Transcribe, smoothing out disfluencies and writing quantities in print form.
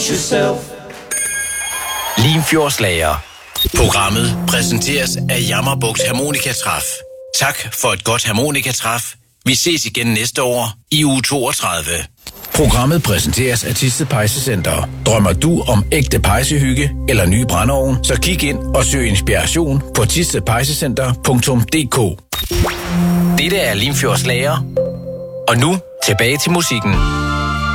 Limfjordslager. Programmet præsenteres af Jammerbugt Harmonikatræf. Tak for et godt harmonikatræf. Vi ses igen næste år i uge 32. Programmet præsenteres af Thisted Pejsecenter. Drømmer du om ægte pejsehygge eller ny brændeovn, så kig ind og søg inspiration på thistedpejsecenter.dk. Dette er Limfjordslager. Og nu tilbage til musikken.